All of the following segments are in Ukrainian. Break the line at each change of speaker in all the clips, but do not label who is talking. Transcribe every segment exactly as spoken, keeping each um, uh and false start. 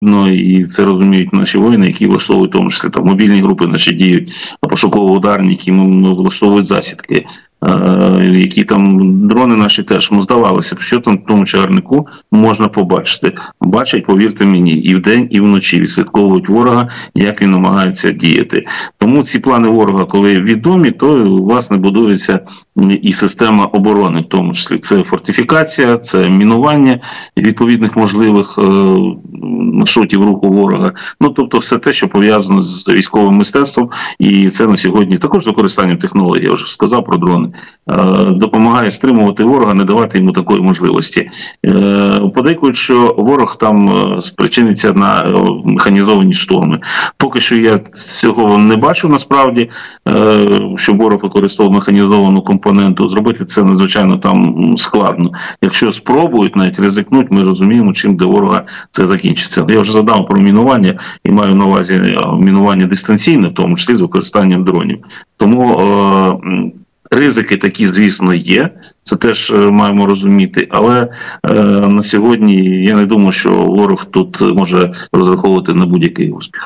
Ну і це розуміють наші воїни, які влаштовують, в тому числі там мобільні групи, наші діють пошуково-ударні, які влаштовують засідки, е, які там дрони наші теж. Ну, здавалося б, що там в тому чагарнику можна побачити. Бачать, повірте мені, і вдень, і вночі відслідковують ворога, як він намагається діяти. Тому ці плани ворога, коли відомі, то власне будується і система оборони, в тому числі це фортифікація, це мінування відповідних можливих е, маршрутів руху ворога. Ну, тобто все те, що пов'язано з військовим мистецтвом, і це на сьогодні також з використанням технологій, я вже сказав про дрони, е, допомагає стримувати ворога, не давати йому такої можливості. Е, подейкують, що ворог там е, спричиниться на е, механізовані штурми. Поки що я цього не бачу насправді, е, що ворог використовував механізовану компоненту. Зробити це надзвичайно там складно. Якщо спробують навіть ризикнуть, ми розуміємо, чим для ворога це закінчиться. Я вже задав про мінування і маю на увазі мінування дистанційне, в тому числі з використанням дронів. Тому е, ризики такі, звісно, є. Це теж маємо розуміти. Але е, на сьогодні я не думаю, що ворог тут може розраховувати на будь-який успіх.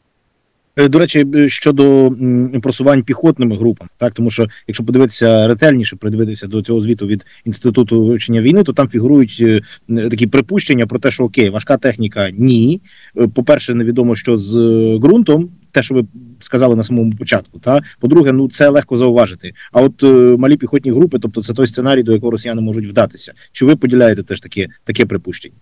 До речі, щодо просувань піхотними групами, так, тому що якщо подивитися ретельніше, придивитися до цього звіту від Інституту вивчення війни, то там фігурують такі припущення про те, що окей, важка техніка – ні. По-перше, невідомо, що з ґрунтом, те, що ви сказали на самому початку. Та? По-друге, ну це легко зауважити. А от е, малі піхотні групи, тобто це той сценарій, до якого росіяни можуть вдатися. Чи ви поділяєте теж таке, таке припущення?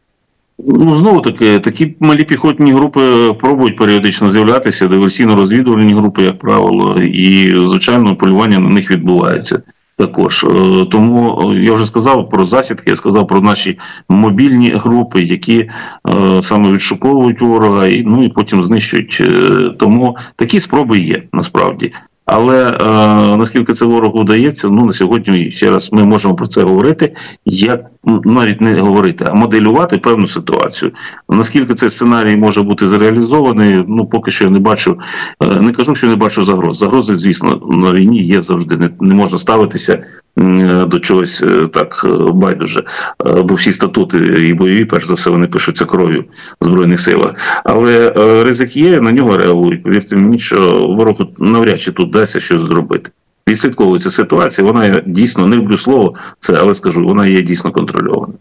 Ну, знову таки, такі малі піхотні групи пробують періодично з'являтися, диверсійно-розвідувальні групи, як правило, і, звичайно, полювання на них відбувається також. Тому я вже сказав про засідки, я сказав про наші мобільні групи, які е, саме відшуковують ворога, і, ну, і потім знищують. Тому такі спроби є, насправді. Але е, наскільки це ворогу вдається, ну на сьогодні, ще раз, ми можемо про це говорити, як навіть не говорити, а моделювати певну ситуацію. Наскільки цей сценарій може бути зреалізований, ну поки що я не бачу, е, не кажу, що не бачу загроз. Загрози, звісно, на війні є завжди, не, не можна ставитися до чогось так байдуже, бо всі статути і бойові, перш за все, вони пишуться кров'ю в Збройних силах. Але ризик є, на нього реагують. Повірте мені, що ворогу навряд чи тут дасть щось зробити. Відслідковується ситуація, вона є дійсно, не люблю слово це, але скажу, вона є дійсно контрольована.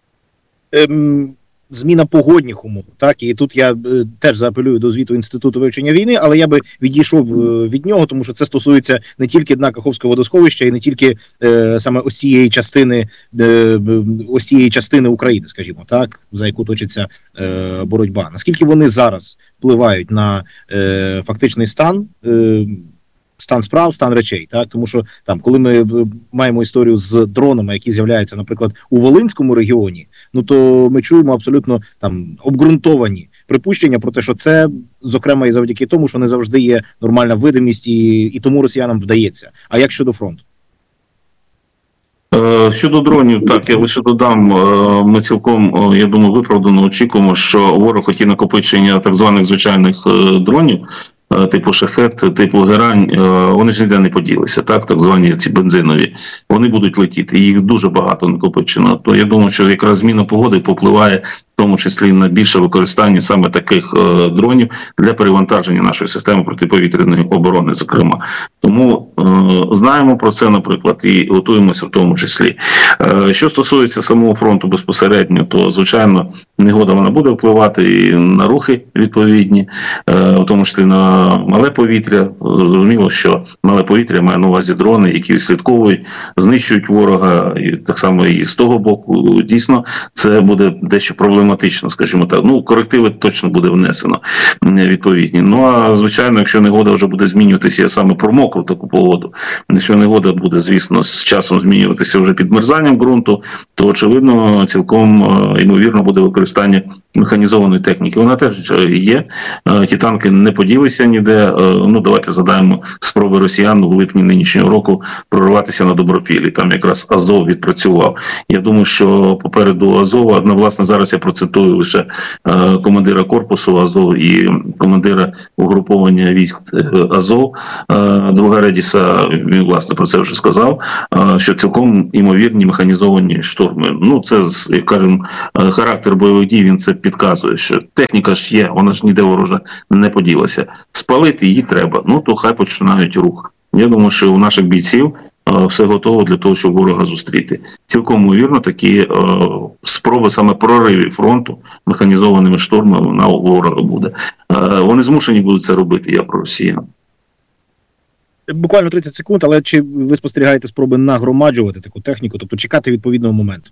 Ем... Зміна погодних умов, так, і тут я е, теж заапелюю до звіту Інституту вивчення війни, але я би відійшов е, від нього, тому що це стосується не тільки дна Каховського водосховища і не тільки е, саме ось цієї частини, е, ось цієї частини України, скажімо так, за яку точиться е, боротьба. Наскільки вони зараз впливають на е, фактичний стан, е, стан справ, стан речей, так, тому що там, коли ми маємо історію з дронами, які з'являються, наприклад, у Волинському регіоні, ну то ми чуємо абсолютно там обґрунтовані припущення про те, що це, зокрема, і завдяки тому, що не завжди є нормальна видимість, і, і тому росіянам вдається. А як щодо фронту?
Щодо дронів, так, я лише додам, ми цілком, я думаю, виправдано очікуємо, що ворог хотів накопичення так званих звичайних дронів, типу шахет, типу герань, вони ж ніде не поділися, так, так звані ці бензинові, вони будуть летіти, їх дуже багато накопичено, то я думаю, що якраз зміна погоди попливає в тому числі на більше використання саме таких е, дронів для перевантаження нашої системи протиповітряної оборони, зокрема. Тому е, знаємо про це, наприклад, і готуємося в тому числі. Е, що стосується самого фронту безпосередньо, то, звичайно, негода вона буде впливати і на рухи відповідні, е, в тому числі на мале повітря. Зрозуміло, що мале повітря має на увазі дрони, які відслідковують, знищують ворога, і так само і з того боку, дійсно, це буде дещо проблематично, скажімо так. Ну, корективи точно буде внесено відповідні. Ну, а, звичайно, якщо негода вже буде змінюватися, я саме про мокру таку погоду, якщо негода буде, звісно, з часом змінюватися вже підмерзанням ґрунту, то, очевидно, цілком, ймовірно, буде використання механізованої техніки. Вона теж є. Ті танки не поділися ніде. Ну, давайте задаємо спроби росіян в липні нинішнього року прорватися на Добропіллі. Там якраз Азов відпрацював. Я думаю, що попереду Азова, ну, власне, зараз я про процитую лише командира корпусу Азов і командира угруповання військ Азов Друга Редіса, він, власне, про це вже сказав, що цілком імовірні механізовані штурми. Ну, це, як кажемо, характер бойових дій, він це підказує, що техніка ж є, вона ж ніде ворожа не поділася. Спалити її треба, ну, то хай починають рух. Я думаю, що у наших бійців все готово для того, щоб ворога зустріти. Цілком ймовірно, такі е, спроби саме проривів фронту механізованими штурмами на ворога буде. Е, вони змушені будуть це робити, я про росіян.
Буквально тридцять секунд, але чи ви спостерігаєте спроби нагромаджувати таку техніку, тобто чекати відповідного моменту?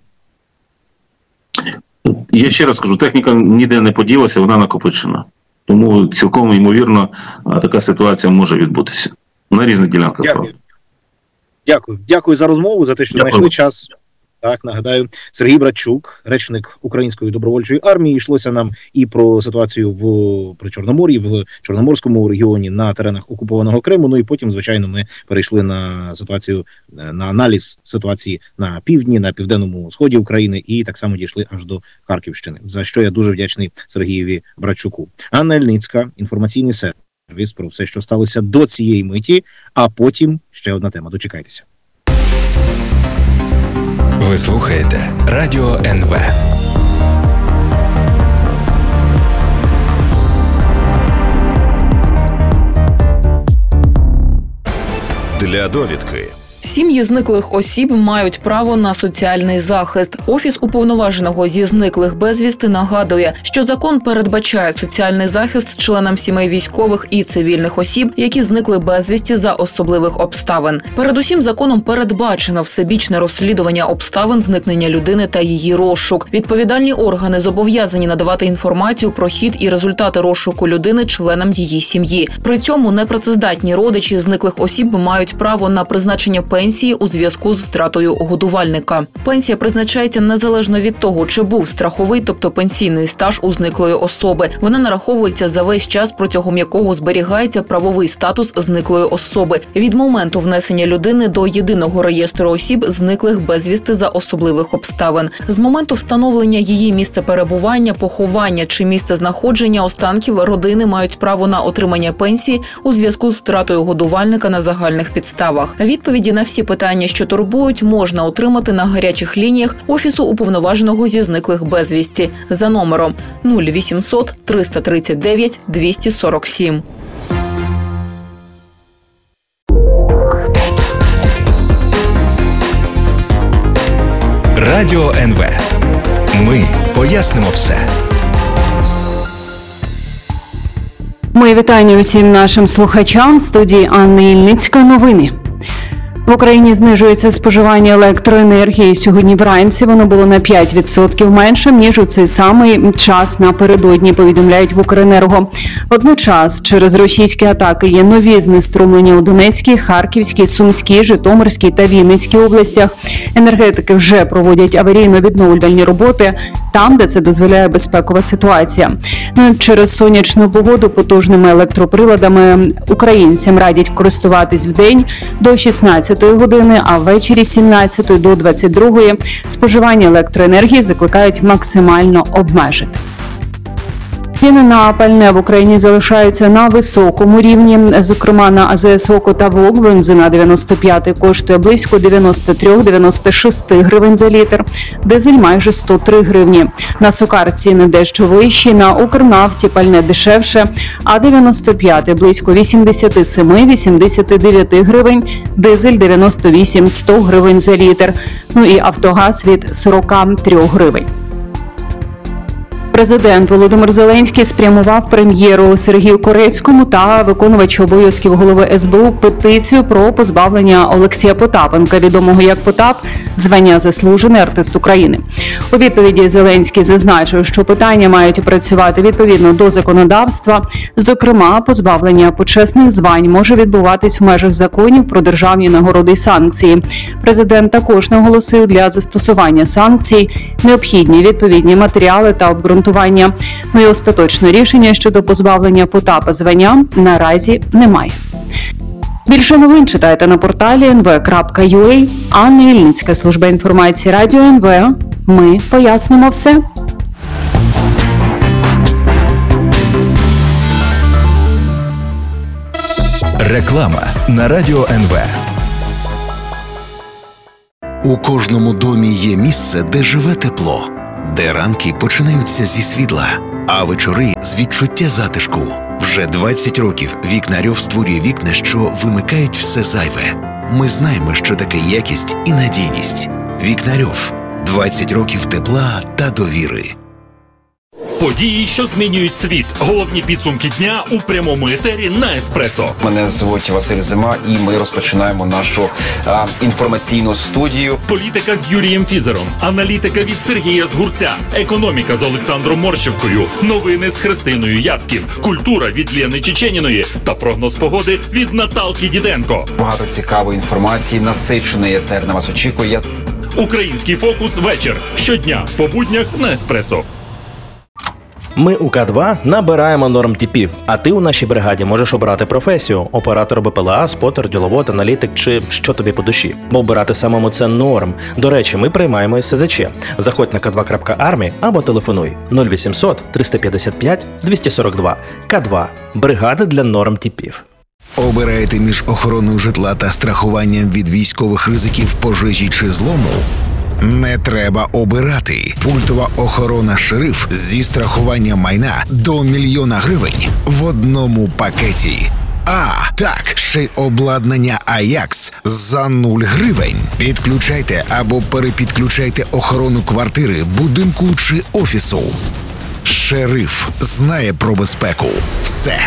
Я ще раз кажу, техніка ніде не поділася, вона накопичена. Тому цілком ймовірно така ситуація може відбутися на різних ділянках фронту.
Дякую. Дякую за розмову, за те, що
Дякую.
знайшли час. Так, нагадаю, Сергій Братчук, речник Української добровольчої армії. Йшлося нам і про ситуацію в Причорномор'ї, в Чорноморському регіоні на теренах окупованого Криму. Ну і потім, звичайно, ми перейшли на ситуацію, на аналіз ситуації на півдні, на південному сході України і так само дійшли аж до Харківщини, за що я дуже вдячний Сергієві Братчуку. Анна Ільницька, інформаційний сервіс про все, що сталося до цієї миті, а потім ще одна тема. Дочекайтеся.
Ви слухаєте Радіо ен ве. Для довідки.
Сім'ї зниклих осіб мають право на соціальний захист. Офіс уповноваженого зі зниклих безвісти нагадує, що закон передбачає соціальний захист членам сімей військових і цивільних осіб, які зникли безвісті за особливих обставин. Передусім, законом передбачено всебічне розслідування обставин зникнення людини та її розшук. Відповідальні органи зобов'язані надавати інформацію про хід і результати розшуку людини членам її сім'ї. При цьому непрацездатні родичі зниклих осіб мають право на призначення пенсії у зв'язку з втратою годувальника. Пенсія призначається незалежно від того, чи був страховий, тобто пенсійний стаж у зниклої особи. Вона нараховується за весь час, протягом якого зберігається правовий статус зниклої особи від моменту внесення людини до єдиного реєстру осіб, зниклих безвісти за особливих обставин. З моменту встановлення її місця перебування, поховання чи місця знаходження останків родини мають право на отримання пенсії у зв'язку з втратою годувальника на загальних підставах. Відповіді на всі питання, що турбують, можна отримати на гарячих лініях Офісу уповноваженого зі зниклих безвісті за номером нуль вісімсот триста тридцять дев'ять двісті сорок сім.
Радіо ен ве. Ми пояснимо все.
Мої вітання усім нашим слухачам. В студії Анна Ільницька. Новини. В Україні знижується споживання електроенергії. Сьогодні вранці воно було на п'ять відсотків меншим, ніж у цей самий час напередодні, повідомляють в Укренерго. Водночас, через російські атаки є нові знеструмлення у Донецькій, Харківській, Сумській, Житомирській та Вінницькій областях. Енергетики вже проводять аварійно-відновлювальні роботи там, де це дозволяє безпекова ситуація. Ну, через сонячну погоду потужними електроприладами українцям радять користуватись вдень до шістнадцятої години, а ввечері з сімнадцятої до двадцять другої споживання електроенергії закликають максимально обмежити. Ціни на пальне в Україні залишаються на високому рівні. Зокрема, на а зе ес «Око» та «Вок» бензина дев'яносто п'ять коштує близько дев'яносто три - дев'яносто шість гривень за літр, дизель майже сто три гривні. На «Сокар» ціни дещо вищі, на «Укрнафті» пальне дешевше, а дев'яносто п'ять близько вісімдесят сім - вісімдесят дев'ять гривень, дизель дев'яносто вісім - сто гривень за літр. Ну і «Автогаз» від сорок три гривень. Президент Володимир Зеленський спрямував прем'єру Сергію Корецькому та виконувачу обов'язків голови ес бе у петицію про позбавлення Олексія Потапенка, відомого як Потап, звання «Заслужений артист України». У відповіді Зеленський зазначив, що питання мають опрацювати відповідно до законодавства. Зокрема, позбавлення почесних звань може відбуватись в межах законів про державні нагороди і санкції. Президент також наголосив, для застосування санкцій необхідні відповідні матеріали та обґрунтування. Ну і остаточне рішення щодо позбавлення Потапа звання наразі немає. Більше новин читайте на порталі ен ве крапка ю а. Анна Ільницька, служба інформації Радіо ен ве. Ми пояснимо все.
Реклама на Радіо ен ве.
У кожному домі є місце, де живе тепло, де ранки починаються зі світла, а вечори – з відчуття затишку. Вже двадцять років Вікнарьов створює вікна, що вимикають все зайве. Ми знаємо, що таке якість і надійність. Вікнарьов. двадцять років тепла та довіри.
Події, що змінюють світ. Головні підсумки дня у прямому етері на Еспресо.
Мене звуть Василь Зима, і ми розпочинаємо нашу а, інформаційну студію.
Політика з Юрієм Фізером, аналітика від Сергія Згурця, економіка з Олександром Морщевкою, новини з Христиною Яцьків, культура від Лєни Чеченіної та прогноз погоди від Наталки Діденко.
Багато цікавої інформації, насичений етер на вас очікує.
Український фокус вечір. Щодня по буднях на Еспресо.
Ми у Ка два набираємо нормтіпів, а ти у нашій бригаді можеш обрати професію – оператор Б П Л А, спотер, діловод, аналітик чи що тобі по душі. Бо обирати самому – це норм. До речі, ми приймаємо ес зе че. Заходь на ка два крапка армі або телефонуй нуль вісімсот триста п'ятдесят п'ять двісті сорок два. Ка два – бригада для нормтіпів.
Обираєте між охороною житла та страхуванням від військових ризиків пожежі чи злому? Не треба обирати. Пультова охорона «Шериф» зі страхуванням майна до мільйона гривень в одному пакеті. А, так, ще й обладнання Аякс за нуль гривень. Підключайте або перепідключайте охорону квартири, будинку чи офісу. «Шериф» знає про безпеку. Все.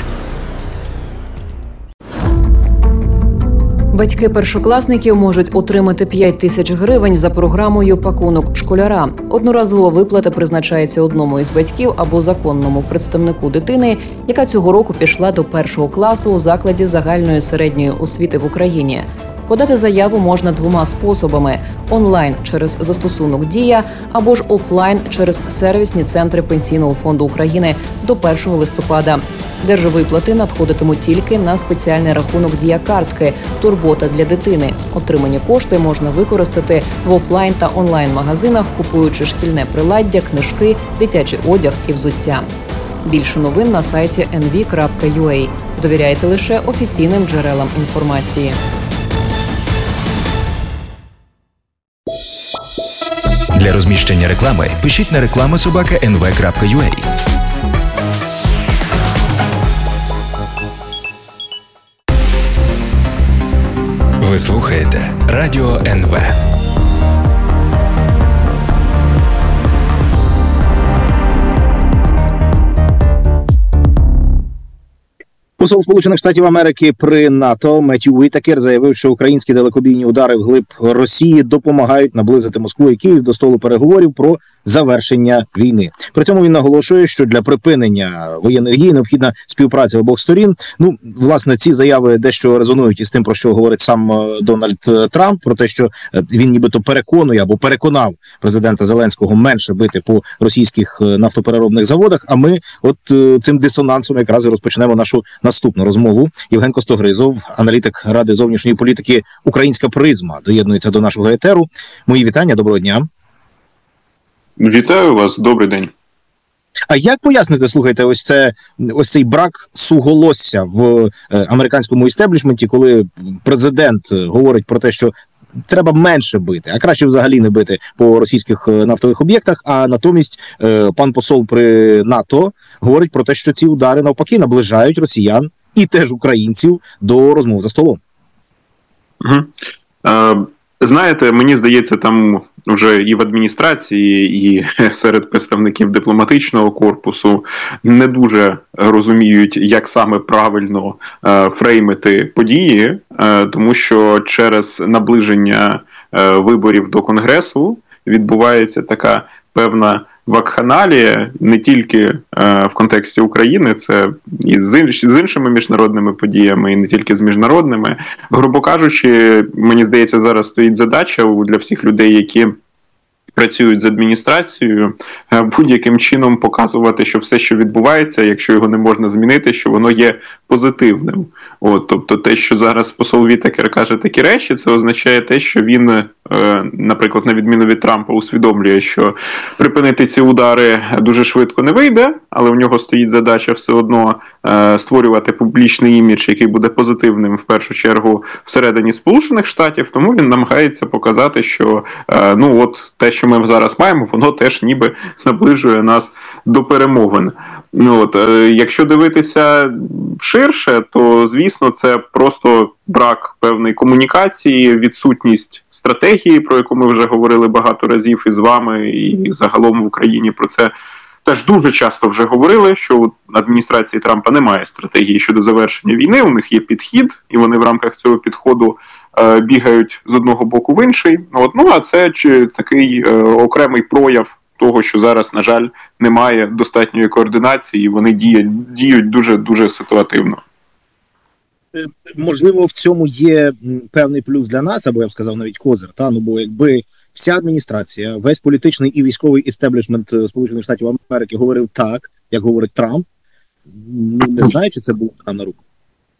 Батьки першокласників можуть отримати п'ять тисяч гривень за програмою «Пакунок школяра». Одноразова виплата призначається одному із батьків або законному представнику дитини, яка цього року пішла до першого класу у закладі загальної середньої освіти в Україні. Подати заяву можна двома способами – онлайн через застосунок «Дія» або ж офлайн через сервісні центри Пенсійного фонду України до першого листопада. Держвиплати надходитимуть тільки на спеціальний рахунок «Дія-картки» «Турбота для дитини». Отримані кошти можна використати в офлайн та онлайн-магазинах, купуючи шкільне приладдя, книжки, дитячий одяг і взуття. Більше новин на сайті ен ві крапка ю а. Довіряйте лише офіційним джерелам інформації.
Для розміщення реклами пишіть на реклама собака ен ве крапка ю а. Ви слухаєте Радіо ен ве.
Посол Сполучених Штатів Америки при НАТО Меттью Уітакер заявив, що українські далекобійні удари вглиб Росії допомагають наблизити Москву і Київ до столу переговорів про завершення війни. При цьому він наголошує, що для припинення воєнних дій необхідна співпраця обох сторін. Ну, власне, ці заяви дещо резонують із тим, про що говорить сам Дональд Трамп, про те, що він нібито переконує або переконав президента Зеленського менше бити по російських нафтопереробних заводах, а ми от цим дисонансом якраз і розпочнемо нашу наступну розмову. Євген Костогризов, аналітик Ради зовнішньої політики «Українська призма», доєднується до нашого етеру. Мої вітання, доброго дня.
Вітаю вас, добрий день.
А як пояснити, слухайте, ось це ось цей брак суголосся в американському істеблішменті, коли президент говорить про те, що треба менше бити, а краще взагалі не бити по російських нафтових об'єктах, а натомість пан посол при НАТО говорить про те, що ці удари навпаки наближають росіян і теж українців до розмов за столом.
Угу. Е, знаєте, мені здається, там вже і в адміністрації, і серед представників дипломатичного корпусу не дуже розуміють, як саме правильно е, фреймити події, е, тому що через наближення е, виборів до Конгресу відбувається така певна вакханалія не тільки е, в контексті України, це і з, інш, з іншими міжнародними подіями, і не тільки з міжнародними. Грубо кажучи, мені здається, зараз стоїть задача для всіх людей, які працюють з адміністрацією, будь-яким чином показувати, що все, що відбувається, якщо його не можна змінити, що воно є позитивним. От, тобто те, що зараз посол Вітакер каже такі речі, це означає те, що він, е, наприклад, на відміну від Трампа, усвідомлює, що припинити ці удари дуже швидко не вийде, але в нього стоїть задача все одно е, створювати публічний імідж, який буде позитивним в першу чергу всередині Сполучених Штатів, тому він намагається показати, що е, ну от те, що ми зараз маємо, воно теж ніби наближує нас до перемовин. Ну, от, е, якщо дивитися ширше, то, звісно, це просто брак певної комунікації, відсутність стратегії, про яку ми вже говорили багато разів із вами, і загалом в Україні про це теж дуже часто вже говорили, що у адміністрації Трампа немає стратегії щодо завершення війни, у них є підхід, і вони в рамках цього підходу е, бігають з одного боку в інший. От, ну, а це чи, такий е, окремий прояв того, що зараз, на жаль, немає достатньої координації, і вони діють, діють дуже-дуже ситуативно.
Можливо, в цьому є певний плюс для нас, або я б сказав навіть козир. Та? Ну, бо якби вся адміністрація, весь політичний і військовий істеблішмент Сполучених Штатів Америки говорив так, як говорить Трамп, ну, не знаю, чи це було нам на руку.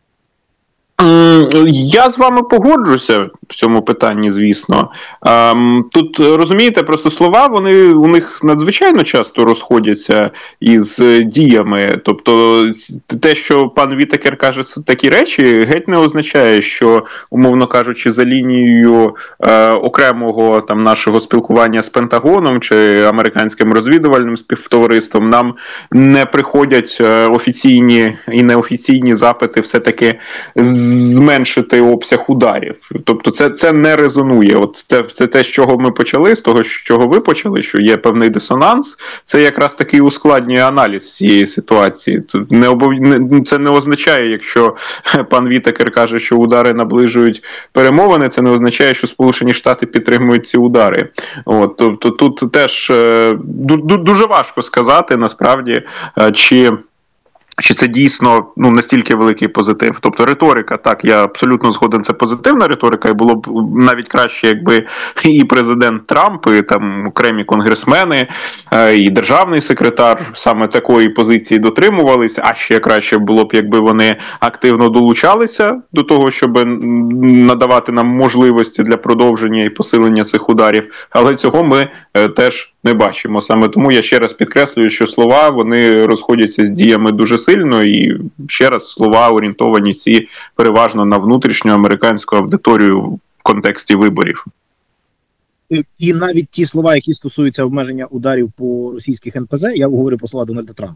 Я з вами погоджуся в цьому питанні, звісно. Тут, розумієте, просто слова, вони у них надзвичайно часто розходяться із діями. Тобто те, що пан Вітакер каже такі речі, геть не означає, що, умовно кажучи, за лінією е, окремого там нашого спілкування з Пентагоном чи американським розвідувальним співтовариством нам не приходять офіційні і неофіційні запити все-таки зменшити обсяг ударів. Тобто це, це не резонує. От це, це те, з чого ми почали, з того, з чого ви почали, що є певний дисонанс, це якраз такий ускладнює аналіз всієї ситуації. Тут не обов... не, це не означає, якщо пан Вітакер каже, що удари наближують перемовини, це не означає, що Сполучені Штати підтримують ці удари. От, тобто тут теж дуже важко сказати, насправді, чи Чи це дійсно ну, настільки великий позитив? Тобто риторика, так, я абсолютно згоден, це позитивна риторика, і було б навіть краще, якби і президент Трамп, і там окремі конгресмени, і державний секретар саме такої позиції дотримувалися, а ще краще було б, якби вони активно долучалися до того, щоб надавати нам можливості для продовження і посилення цих ударів, але цього ми теж не бачимо. Саме тому я ще раз підкреслюю, що слова, вони розходяться з діями дуже сильно, і ще раз слова орієнтовані ці переважно на внутрішню американську аудиторію в контексті виборів.
І навіть ті слова, які стосуються обмеження ударів по російських ен пе зет, я говорю про слова Дональда Трампа.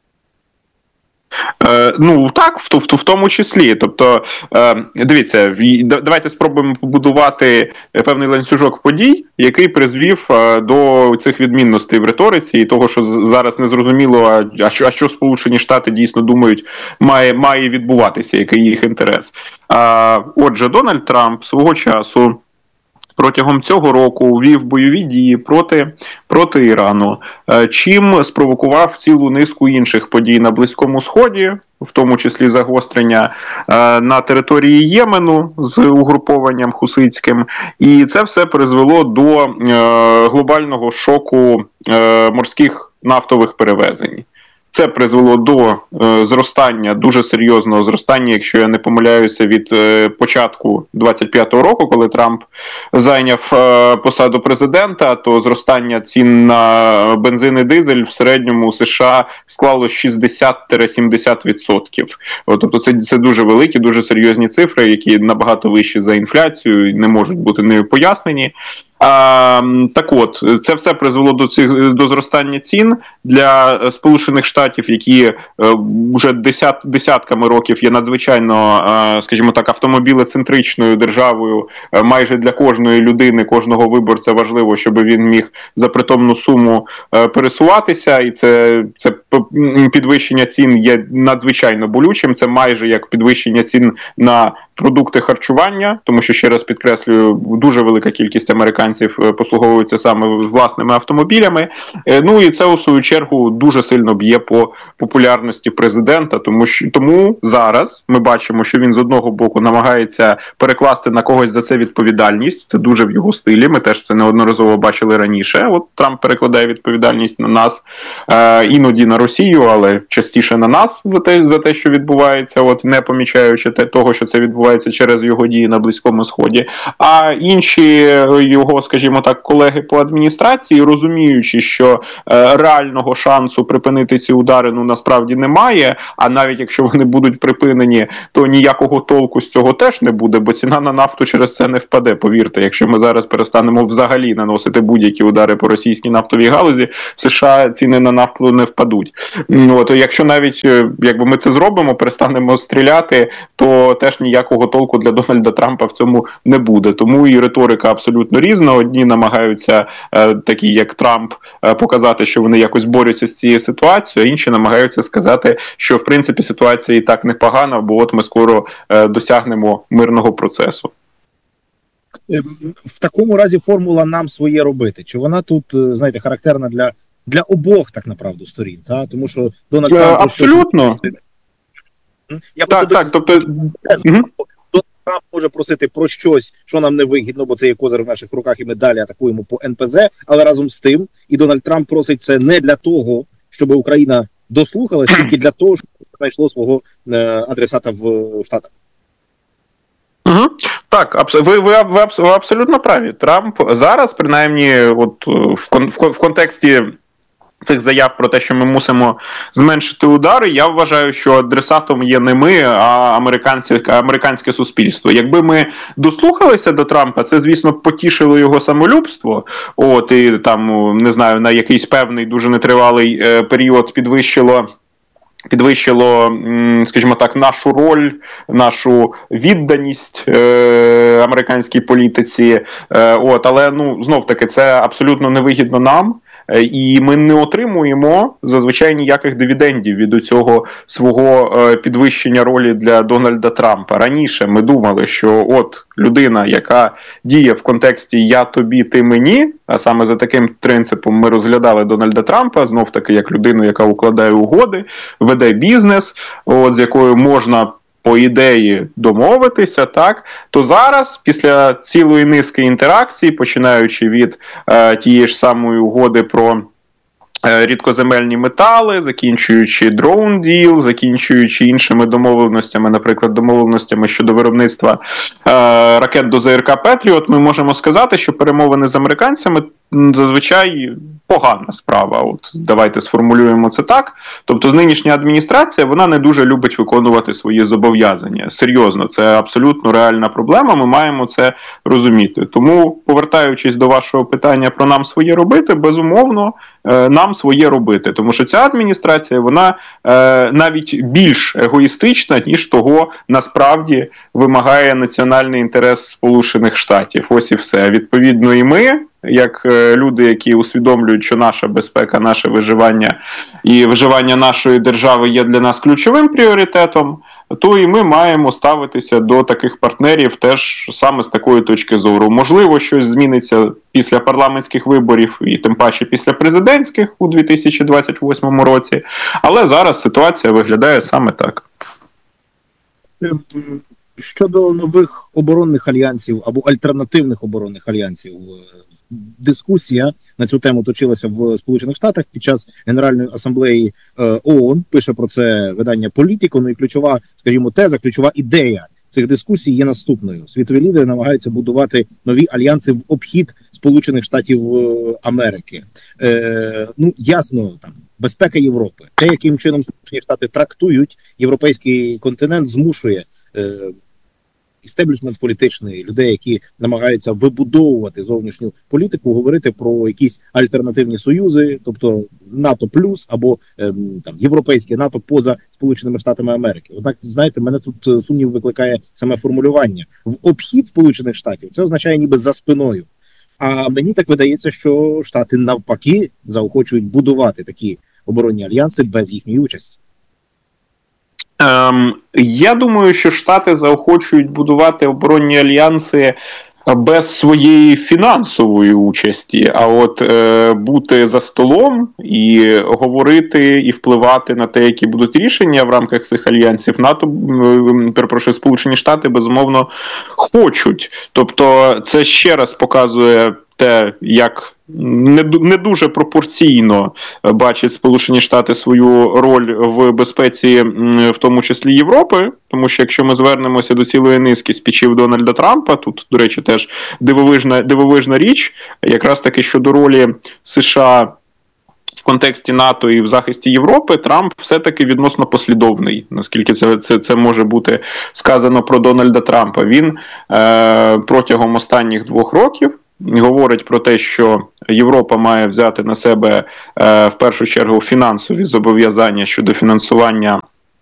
Е, ну, так, в, в, в тому числі. Тобто, е, дивіться, давайте спробуємо побудувати певний ланцюжок подій, який призвів е, до цих відмінностей в риториці і того, що зараз не зрозуміло, а що, а що Сполучені Штати дійсно думають має, має відбуватися, який їх інтерес. Е, отже, Дональд Трамп свого часу протягом цього року вів бойові дії проти, проти Ірану, чим спровокував цілу низку інших подій на Близькому Сході, в тому числі загострення на території Ємену з угрупованням хуситським. І це все призвело до глобального шоку морських нафтових перевезень. Це призвело до е, зростання, дуже серйозного зростання, якщо я не помиляюся, від е, початку двадцять п'ятого року, коли Трамп зайняв е, посаду президента, то зростання цін на бензин і дизель в середньому у США склало шістдесят-сімдесят відсотків. Тобто це, це дуже великі, дуже серйозні цифри, які набагато вищі за інфляцію і не можуть бути нею пояснені. А, так от, це все призвело до цих до зростання цін для Сполучених Штатів, які е, вже десят, десятками років є надзвичайно, е, скажімо так, автомобілецентричною державою. Е, майже для кожної людини, кожного виборця важливо, щоб він міг за притомну суму е, пересуватися, і це, це підвищення цін є надзвичайно болючим. Це майже як підвищення цін на продукти харчування, тому що, ще раз підкреслюю, дуже велика кількість американців послуговуються саме власними автомобілями. Ну і це, у свою чергу, дуже сильно б'є по популярності президента, тому що тому зараз ми бачимо, що він з одного боку намагається перекласти на когось за це відповідальність. Це дуже в його стилі. Ми теж це неодноразово бачили раніше. От Трамп перекладає відповідальність на нас, е, іноді на Росію, але частіше на нас за те, за те, що відбувається, от не помічаючи те, того, що це відбувається через його дії на Близькому Сході. А інші його, скажімо так, колеги по адміністрації, розуміючи, що е, реального шансу припинити ці удари, ну, насправді немає, а навіть якщо вони будуть припинені, то ніякого толку з цього теж не буде, бо ціна на нафту через це не впаде, повірте. Якщо ми зараз перестанемо взагалі наносити будь-які удари по російській нафтовій галузі, в США ціни на нафту не впадуть. Ну, то якщо навіть якби ми це зробимо, перестанемо стріляти, то теж ніякого толку для Дональда Трампа в цьому не буде. Тому і риторика абсолютно різна. Одні намагаються, е, такі як Трамп, е, показати, що вони якось борються з цією ситуацією, а інші намагаються сказати, що в принципі ситуація і так непогана, бо от ми скоро е, досягнемо мирного процесу.
В такому разі формула «нам своє робити». Чи вона тут, знаєте, характерна для, для обох, так направду, сторін? Та? Тому що Дональд Трамп...
Абсолютно.
Щось... Я
так, так, тобто...
Дональд Трамп може просити про щось, що нам не вигідно, бо це є козир в наших руках, і ми далі атакуємо по ен пе зет, але разом з тим, і Дональд Трамп просить це не для того, щоб Україна дослухалась, тільки для того, щоб знайшло свого е, адресата в, в Штатах.
Угу. Так, ви, ви, ви, ви абсолютно праві. Трамп зараз, принаймні, от в, кон, в контексті цих заяв про те, що ми мусимо зменшити удари, я вважаю, що адресатом є не ми, а американське, американське суспільство. Якби ми дослухалися до Трампа, це, звісно, потішило його самолюбство, от, і там, не знаю, на якийсь певний, дуже нетривалий е, період підвищило підвищило, скажімо так, нашу роль, нашу відданість е, американській політиці. Е, от, але, ну, знов-таки, це абсолютно невигідно нам. І ми не отримуємо зазвичай ніяких дивідендів від цього свого підвищення ролі для Дональда Трампа. Раніше ми думали, що от людина, яка діє в контексті «я тобі, ти мені», а саме за таким принципом ми розглядали Дональда Трампа, знов-таки як людину, яка укладає угоди, веде бізнес, от, з якою можна по ідеї домовитися, так, то зараз, після цілої низки інтеракцій, починаючи від е, тієї ж самої угоди про е, рідкоземельні метали, закінчуючи Drone Deal, закінчуючи іншими домовленостями, наприклад, домовленостями щодо виробництва е, ракет до зе ер ка Петріот, ми можемо сказати, що перемовини з американцями зазвичай погана справа. От давайте сформулюємо це так. Тобто нинішня адміністрація, вона не дуже любить виконувати свої зобов'язання. Серйозно, це абсолютно реальна проблема, ми маємо це розуміти. Тому, повертаючись до вашого питання про нам своє робити, безумовно, нам своє робити. Тому що ця адміністрація, вона навіть більш егоїстична, ніж того насправді вимагає національний інтерес Сполучених Штатів. Ось і все. Відповідно, і ми, як люди, які усвідомлюють, що наша безпека, наше виживання і виживання нашої держави є для нас ключовим пріоритетом, то і ми маємо ставитися до таких партнерів теж саме з такої точки зору. Можливо, щось зміниться після парламентських виборів і тим паче після президентських у дві тисячі двадцять восьмому році, але зараз ситуація виглядає саме так.
Щодо нових оборонних альянсів або альтернативних оборонних альянсів, дискусія на цю тему точилася в Сполучених Штатах під час Генеральної асамблеї ООН. Пише про це видання «Політіко». Ну і ключова, скажімо, теза, ключова ідея цих дискусій є наступною. Світові лідери намагаються будувати нові альянси в обхід Сполучених Штатів Америки. Е, ну, ясно, там, безпека Європи. Те, яким чином Сполучені Штати трактують європейський континент, змушує е, істеблішмент політичний, людей, які намагаються вибудовувати зовнішню політику, говорити про якісь альтернативні союзи, тобто НАТО плюс або ем, там європейське НАТО поза Сполученими Штатами Америки. Однак, знаєте, мене тут сумнів викликає саме формулювання. В обхід Сполучених Штатів це означає ніби за спиною. А мені так видається, що Штати навпаки заохочують будувати такі оборонні альянси без їхньої участі.
Ем, я думаю, що Штати заохочують будувати оборонні альянси без своєї фінансової участі, а от е, бути за столом і говорити і впливати на те, які будуть рішення в рамках цих альянсів, НАТО, е, перепрошую, Сполучені Штати, безумовно, хочуть. Тобто це ще раз показує те, як не, не дуже пропорційно бачать Сполучені Штати свою роль в безпеці, в тому числі Європи, тому що якщо ми звернемося до цілої низки спічів Дональда Трампа, тут, до речі, теж дивовижна, дивовижна річ, якраз таки щодо ролі США в контексті НАТО і в захисті Європи, Трамп все-таки відносно послідовний, наскільки це, це, це може бути сказано про Дональда Трампа. Він е, протягом останніх двох років говорить про те, що Європа має взяти на себе е, в першу чергу фінансові зобов'язання щодо фінансування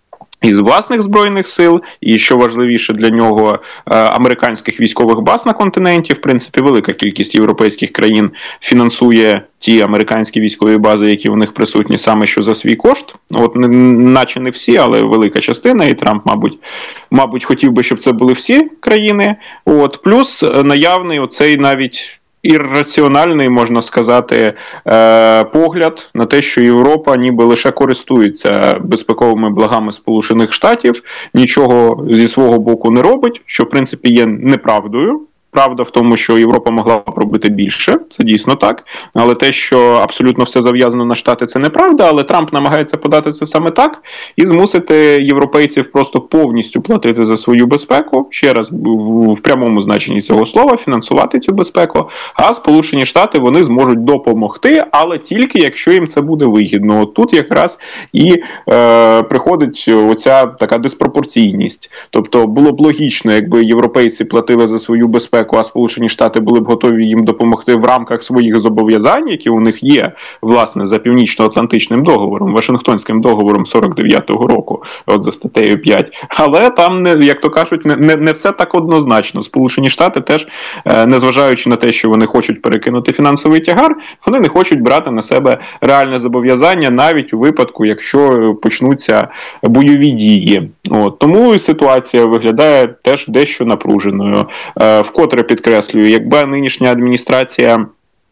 із власних збройних сил, і, що важливіше для нього, американських військових баз на континенті. В принципі, велика кількість європейських країн фінансує ті американські військові бази, які у них присутні саме що за свій кошт. От, наче не всі, але велика частина, і Трамп, мабуть, мабуть, хотів би, щоб це були всі країни. От, плюс наявний оцей навіть ірраціональний, можна сказати, е, погляд на те, що Європа ніби лише користується безпековими благами Сполучених Штатів, нічого зі свого боку не робить, що, в принципі, є неправдою. Правда в тому, що Європа могла б робити більше, це дійсно так, але те, що абсолютно все зав'язано на Штати, це неправда, але Трамп намагається подати це саме так і змусити європейців просто повністю платити за свою безпеку, ще раз, в прямому значенні цього слова, фінансувати цю безпеку, а Сполучені Штати, вони зможуть допомогти, але тільки якщо їм це буде вигідно. От тут якраз і е, приходить оця така диспропорційність. Тобто було б логічно, якби європейці платили за свою безпеку, а Сполучені Штати були б готові їм допомогти в рамках своїх зобов'язань, які у них є, власне, за Північно-Атлантичним договором, Вашингтонським договором сорок дев'ятого року, от за статтею п'ять. Але там, не, як то кажуть, не, не, не все так однозначно. Сполучені Штати теж, незважаючи на те, що вони хочуть перекинути фінансовий тягар, вони не хочуть брати на себе реальне зобов'язання, навіть у випадку, якщо почнуться бойові дії. От. Тому ситуація виглядає теж дещо напруженою. Вкотре підкреслюю, якби нинішня адміністрація,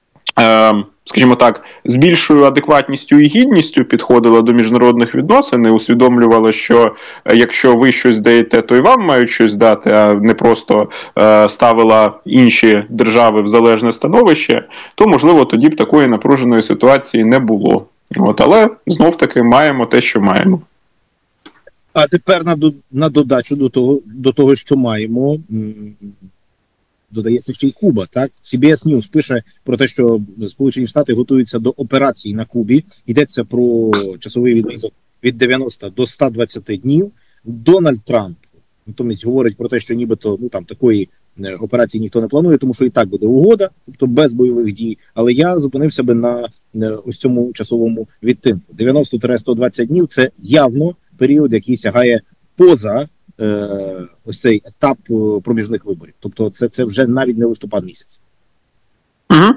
скажімо так, з більшою адекватністю і гідністю підходила до міжнародних відносин і усвідомлювала, що якщо ви щось даєте, то і вам мають щось дати, а не просто ставила інші держави в залежне становище, то, можливо, тоді б такої напруженої ситуації не було. От, але, знов-таки, маємо те, що маємо.
А тепер на, на додачу до того, до того, що маємо, додається ще й Куба, так? Сі бі ес News пише про те, що Сполучені Штати готуються до операцій на Кубі. Йдеться про часовий відрізок від дев'яноста до ста двадцяти днів. Дональд Трамп натомість говорить про те, що нібито ну там такої операції ніхто не планує, тому що і так буде угода, тобто без бойових дій. Але я зупинився би на ось цьому часовому відтинку. дев'яносто - сто двадцять днів – це явно період, який сягає поза е, ось цей етап проміжних виборів. Тобто це, це вже навіть не листопад місяць.
Угу.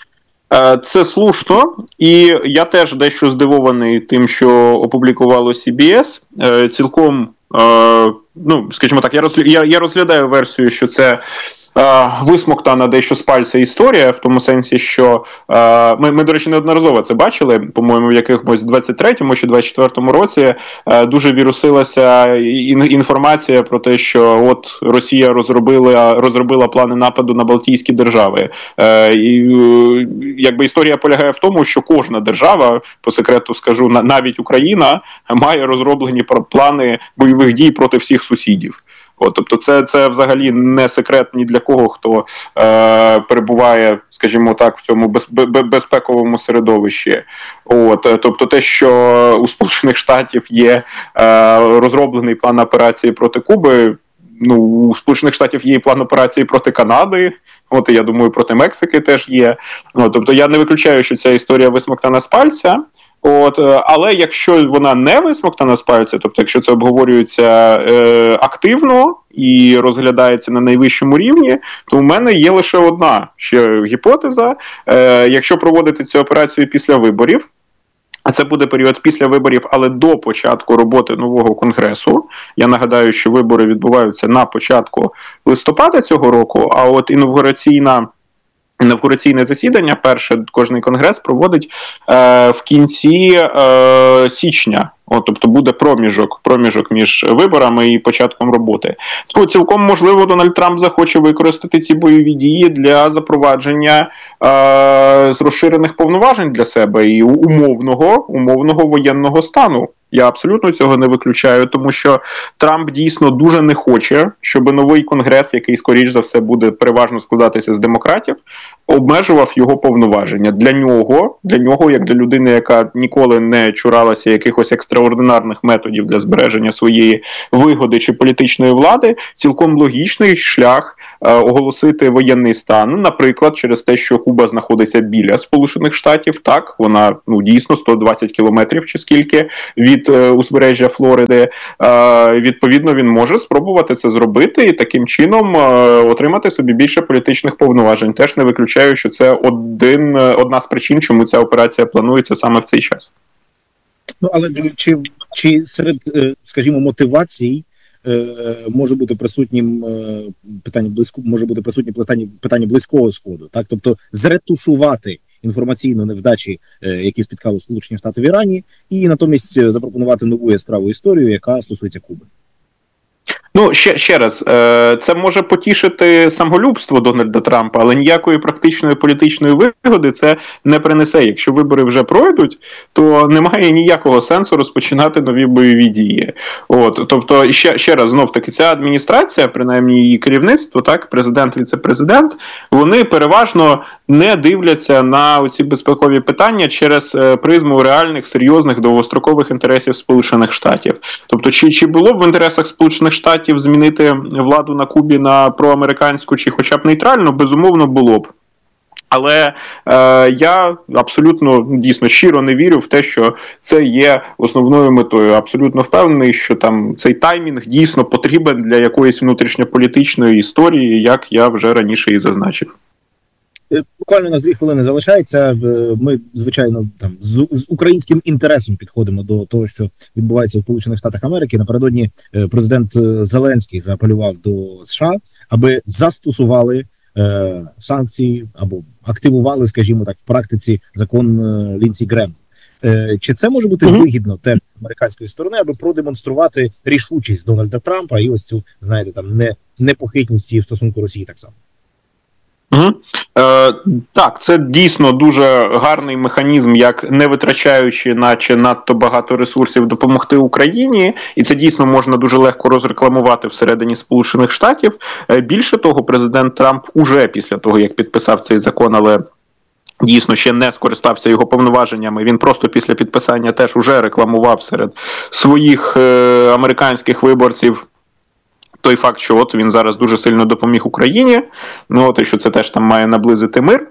Це слушно, і я теж дещо здивований тим, що опублікувало Сі бі ес. Цілком, ну, скажімо так, я розглядаю версію, що це висмоктана дещо з пальця історія, в тому сенсі, що ми, ми, до речі, неодноразово це бачили, по-моєму, в якомусь двадцять третьому чи двадцять четвертому році дуже вірусилася інформація про те, що от Росія розробила, розробила плани нападу на Балтійські держави. І, якби історія полягає в тому, що кожна держава, по секрету скажу, навіть Україна, має розроблені плани бойових дій проти всіх сусідів. От, тобто це, це взагалі не секрет ні для кого, хто е, перебуває, скажімо так, в цьому без, без, безпековому середовищі. От, тобто те, що у Сполучених Штатів є е, розроблений план операції проти Куби, ну, у Сполучених Штатів є і план операції проти Канади, от, і я думаю, проти Мексики теж є. От, тобто я не виключаю, що ця історія висмоктана з пальця. От, але якщо вона не висмоктана з пальця, тобто якщо це обговорюється е, активно і розглядається на найвищому рівні, то у мене є лише одна ще гіпотеза. Е, якщо проводити цю операцію після виборів, А це буде період після виборів, але до початку роботи нового конгресу. Я нагадаю, що вибори відбуваються на початку листопада цього року, а от інавгураційна Інавгураційне засідання, перше, кожний конгрес проводить е, в кінці е, січня. От, тобто буде проміжок, проміжок між виборами і початком роботи. То цілком можливо Дональд Трамп захоче використати ці бойові дії для запровадження е, з розширених повноважень для себе і умовного, умовного воєнного стану. Я абсолютно цього не виключаю, тому що Трамп дійсно дуже не хоче, щоб новий конгрес, який, скоріш за все, буде переважно складатися з демократів, обмежував його повноваження. Для нього, для нього, як для людини, яка ніколи не чуралася якихось екстраординарних методів для збереження своєї вигоди чи політичної влади, цілком логічний шлях е, оголосити воєнний стан. Наприклад, через те, що Куба знаходиться біля Сполучених Штатів, так, вона, ну, дійсно сто двадцять кілометрів чи скільки від е, узбережжя Флориди. Е, відповідно, він може спробувати це зробити і таким чином е, отримати собі більше політичних повноважень. Теж не виключаю, що це один, одна з причин, чому ця операція планується саме в цей час.
Ну, але чи, чи серед, скажімо, мотивацій е, може бути присутнім е, питання близько, може бути присутнє питання, питання Близького Сходу, так? Тобто зретушувати інформаційно невдачі, е, які спіткали Сполучені Штати в Ірані, і натомість запропонувати нову яскраву історію, яка стосується Куби.
Ну, ще, ще раз, це може потішити самолюбство Дональда Трампа, але ніякої практичної політичної вигоди це не принесе. Якщо вибори вже пройдуть, то немає ніякого сенсу розпочинати нові бойові дії. От, тобто, ще, ще раз, знов-таки, ця адміністрація, принаймні її керівництво, так, президент, віце-президент, вони переважно не дивляться на оці безпекові питання через призму реальних, серйозних, довгострокових інтересів Сполучених Штатів. Тобто, чи, чи було б в інтересах Сполучених Штатів змінити владу на Кубі на проамериканську чи хоча б нейтральну, безумовно, було б. Але е, я абсолютно, дійсно, щиро не вірю в те, що це є основною метою. Абсолютно впевнений, що там цей таймінг дійсно потрібен для якоїсь внутрішньополітичної історії, як я вже раніше і зазначив.
Буквально у нас дві хвилини залишається. Ми, звичайно, там з, з українським інтересом підходимо до того, що відбувається в Сполучених Штатах Америки. Напередодні президент Зеленський заапелював до США, аби застосували е, санкції або активували, скажімо так, в практиці закон Лінсі Грем. Е, чи це може бути mm-hmm. вигідно теж американської сторони, аби продемонструвати рішучість Дональда Трампа і ось цю, знаєте, там не непохитність в стосунку Росії так само?
Угу. Е, так, це дійсно дуже гарний механізм, як не витрачаючи наче надто багато ресурсів допомогти Україні, і це дійсно можна дуже легко розрекламувати всередині Сполучених Штатів. Е, більше того, президент Трамп уже після того, як підписав цей закон, але дійсно ще не скористався його повноваженнями, він просто після підписання теж уже рекламував серед своїх е, американських виборців той факт, що от він зараз дуже сильно допоміг Україні, ну от і що це теж там має наблизити мир.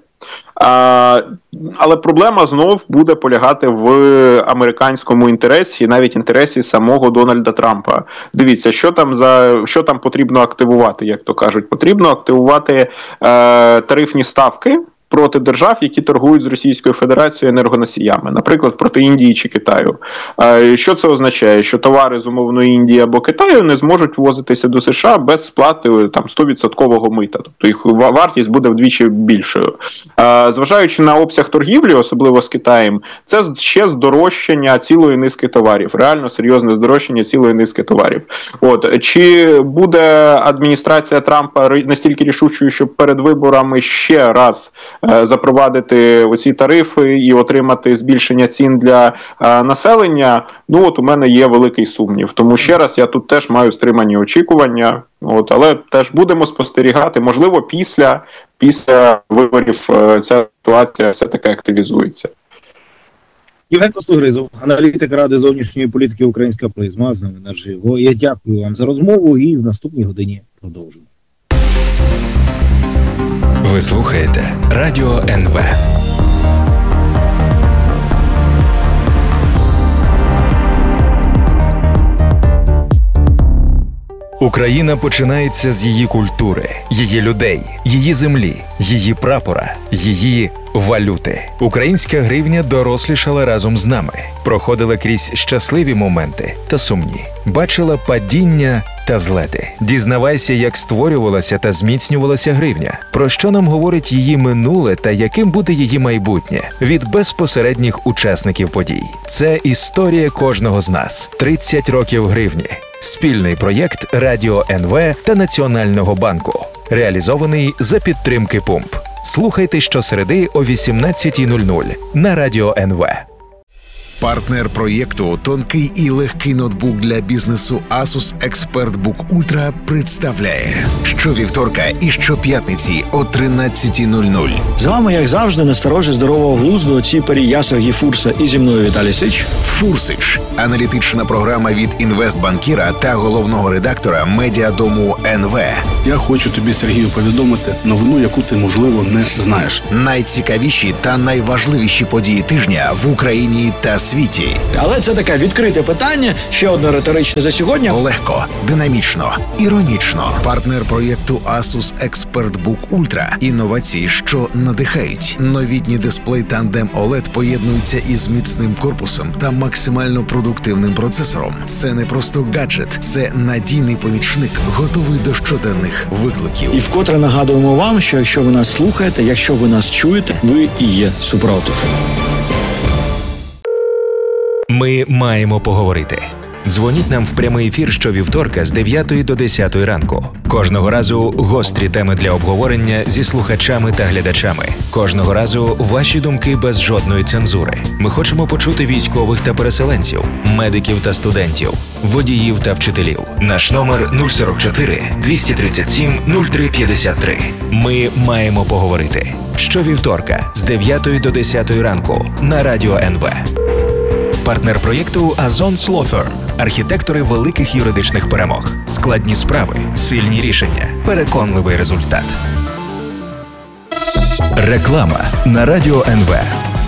А, але проблема знов буде полягати в американському інтересі, і навіть інтересі самого Дональда Трампа. Дивіться, що там за що там потрібно активувати, як то кажуть. Потрібно активувати е, тарифні ставки проти держав, які торгують з Російською Федерацією енергоносіями, наприклад, проти Індії чи Китаю. Що це означає? Що товари з умовно Індії або Китаю не зможуть ввозитися до США без сплати там сто відсотків мита. Тобто їх вартість буде вдвічі більшою. Зважаючи на обсяг торгівлі, особливо з Китаєм, це ще здорожчання цілої низки товарів. Реально серйозне здорожчання цілої низки товарів. От. Чи буде адміністрація Трампа настільки рішучою, щоб перед виборами ще раз запровадити оці тарифи і отримати збільшення цін для а, населення, ну от у мене є великий сумнів. Тому ще раз, я тут теж маю стримані очікування, от, але теж будемо спостерігати, можливо, після, після виборів ця ситуація все-таки активізується.
Євген Костогризов, аналітик Ради зовнішньої політики «Українська призма», з нами наживо. Я дякую вам за розмову і в наступній годині продовжимо.
Ви слухаєте Радіо ен ве. Україна починається з її культури, її людей, її землі, її прапора, її Валюти. Українська гривня дорослішала разом з нами. Проходила крізь щасливі моменти та сумні. Бачила падіння та злети. Дізнавайся, як створювалася та зміцнювалася гривня. Про що нам говорить її минуле та яким буде її майбутнє. Від безпосередніх учасників подій. Це історія кожного з нас. тридцять років гривні. Спільний проєкт Радіо ен ве та Національного банку. Реалізований за підтримки Пумп. Слухайте щосереди о вісімнадцятій нуль нуль на Радіо ен ве.
Партнер проєкту «Тонкий і легкий ноутбук для бізнесу Asus ExpertBook Ultra» представляє щовівторка і щоп'ятниці о тринадцятій нуль нуль.
З вами, як завжди, насторожі здорового глузду Ціпері, я Сергій Фурса і зі мною Віталій Сич.
Фурсич – аналітична програма від інвестбанкіра та головного редактора медіадому ен ве.
Я хочу тобі, Сергію, повідомити новину, яку ти, можливо, не знаєш.
Найцікавіші та найважливіші події тижня в Україні та світі.
Але це таке відкрите питання, ще одне риторичне за сьогодні.
Легко, динамічно, іронічно. Партнер проєкту Asus ExpertBook Ultra. Інновації, що надихають. Новітній дисплей Tandem о лед поєднується із міцним корпусом та максимально продуктивним процесором. Це не просто гаджет, це надійний помічник, готовий до щоденних викликів.
І вкотре нагадуємо вам, що якщо ви нас слухаєте, якщо ви нас чуєте, ви і є супротив.
Ми маємо поговорити. Дзвоніть нам в прямий ефір щовівторка з дев'ятої до десятої ранку. Кожного разу гострі теми для обговорення зі слухачами та глядачами. Кожного разу ваші думки без жодної цензури. Ми хочемо почути військових та переселенців, медиків та студентів, водіїв та вчителів. Наш номер нуль сорок чотири двісті тридцять сім нуль три п'ятдесят три. Ми маємо поговорити. Щовівторка з дев'ятої до десятої ранку на Радіо ен ве. Партнер проєкту Azons Law Firm. Архітектори великих юридичних перемог. Складні справи, сильні рішення, переконливий результат. Реклама на Радіо ен ве.